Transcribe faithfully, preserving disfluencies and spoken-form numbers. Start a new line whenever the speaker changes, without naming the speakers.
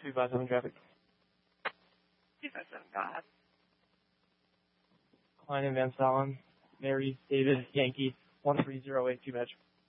two five seven traffic.
two five seven, go ahead.
Klein and Van Salen, Mary, David, Yankee, one three zero eight two match.